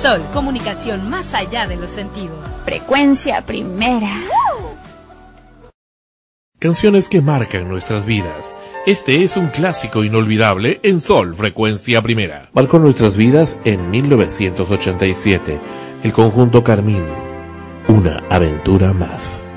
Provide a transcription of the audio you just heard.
Sol, comunicación más allá de los sentidos. Frecuencia Primera. Canciones que marcan nuestras vidas. Este es un clásico inolvidable en Sol, Frecuencia Primera. Marcó nuestras vidas en 1987. El conjunto Carmín, una aventura más.